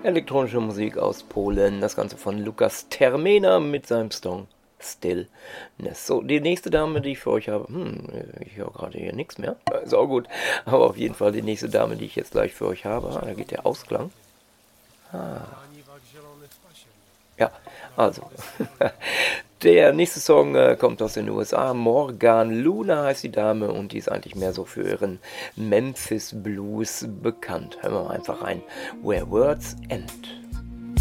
Elektronische Musik aus Polen, das Ganze von Lukas Termena mit seinem Song Stillness. So, die nächste Dame, die ich für euch habe, ich höre gerade hier nichts mehr, ist auch gut, aber auf jeden Fall die nächste Dame, die ich jetzt gleich für euch habe, da geht der Ausklang. Ja, also, der nächste Song kommt aus den USA. Morgan Luna heißt die Dame und die ist eigentlich mehr so für ihren Memphis Blues bekannt. Hören wir mal einfach rein. Where Words End.